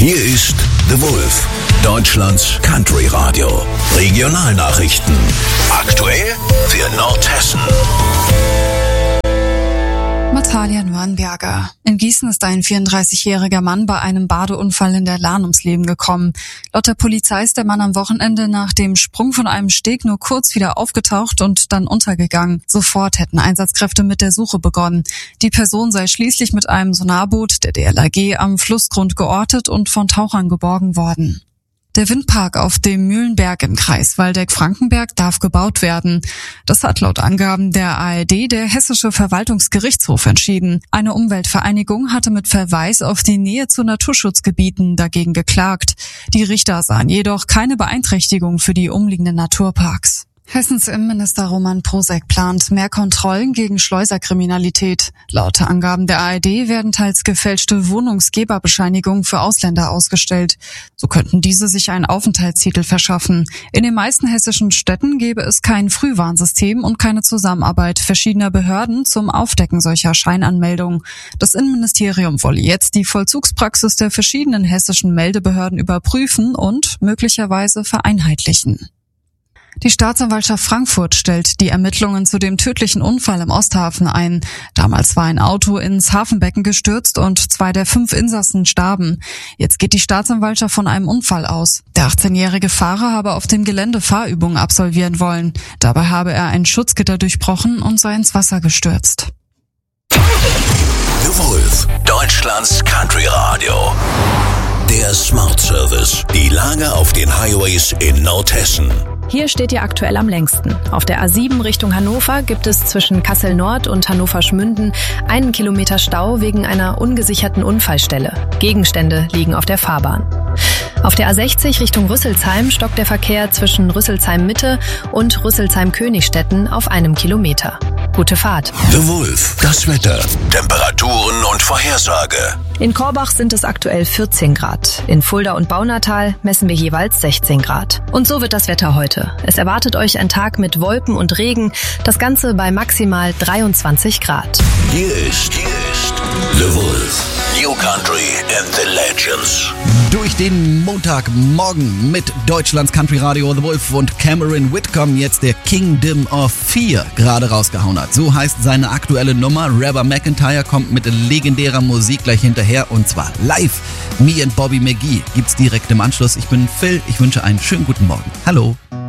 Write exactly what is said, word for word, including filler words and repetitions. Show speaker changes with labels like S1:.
S1: Hier ist The Wolf, Deutschlands Country Radio. Regionalnachrichten. Aktuell für Nordhessen.
S2: Natalia Nürnberger. In Gießen ist ein vierunddreißigjähriger Mann bei einem Badeunfall in der Lahn ums Leben gekommen. Laut der Polizei ist der Mann am Wochenende nach dem Sprung von einem Steg nur kurz wieder aufgetaucht und dann untergegangen. Sofort hätten Einsatzkräfte mit der Suche begonnen. Die Person sei schließlich mit einem Sonarboot der D L R G am Flussgrund geortet und von Tauchern geborgen worden. Der Windpark auf dem Mühlenberg im Kreis Waldeck-Frankenberg darf gebaut werden. Das hat laut Angaben der A R D der Hessische Verwaltungsgerichtshof entschieden. Eine Umweltvereinigung hatte mit Verweis auf die Nähe zu Naturschutzgebieten dagegen geklagt. Die Richter sahen jedoch keine Beeinträchtigung für die umliegenden Naturparks. Hessens Innenminister Roman Posek plant mehr Kontrollen gegen Schleuserkriminalität. Laut Angaben der A R D werden teils gefälschte Wohnungsgeberbescheinigungen für Ausländer ausgestellt. So könnten diese sich einen Aufenthaltstitel verschaffen. In den meisten hessischen Städten gäbe es kein Frühwarnsystem und keine Zusammenarbeit verschiedener Behörden zum Aufdecken solcher Scheinanmeldungen. Das Innenministerium wolle jetzt die Vollzugspraxis der verschiedenen hessischen Meldebehörden überprüfen und möglicherweise vereinheitlichen. Die Staatsanwaltschaft Frankfurt stellt die Ermittlungen zu dem tödlichen Unfall im Osthafen ein. Damals war ein Auto ins Hafenbecken gestürzt und zwei der fünf Insassen starben. Jetzt geht die Staatsanwaltschaft von einem Unfall aus. Der achtzehnjährige Fahrer habe auf dem Gelände Fahrübungen absolvieren wollen. Dabei habe er ein Schutzgitter durchbrochen und sei ins Wasser gestürzt.
S1: The Wolf, Deutschlands Country Radio. Der Smart Service. Die Lage auf den Highways in Nordhessen.
S3: Hier steht ihr aktuell am längsten. Auf der A sieben Richtung Hannover gibt es zwischen Kassel Nord und Hannover Schmünden einen Kilometer Stau wegen einer ungesicherten Unfallstelle. Gegenstände liegen auf der Fahrbahn. Auf der A sechzig Richtung Rüsselsheim stockt der Verkehr zwischen Rüsselsheim Mitte und Rüsselsheim Königstetten auf einem Kilometer. Gute Fahrt.
S1: The Wolf, das Wetter, Temperaturen und Vorhersage.
S3: In Korbach sind es aktuell vierzehn Grad. In Fulda und Baunatal messen wir jeweils sechzehn Grad. Und so wird das Wetter heute. Es erwartet euch ein Tag mit Wolken und Regen, das Ganze bei maximal dreiundzwanzig Grad.
S1: Hier ist, hier ist The Wolf, New Country and the Legends.
S4: Durch den Montagmorgen mit Deutschlands Country Radio The Wolf und Cameron Whitcomb jetzt der Kingdom of Fear gerade rausgehauen hat. So heißt seine aktuelle Nummer. Reba McEntire kommt mit legendärer Musik gleich hinterher und zwar live. Me and Bobby McGee gibt's direkt im Anschluss. Ich bin Phil, ich wünsche einen schönen guten Morgen. Hallo.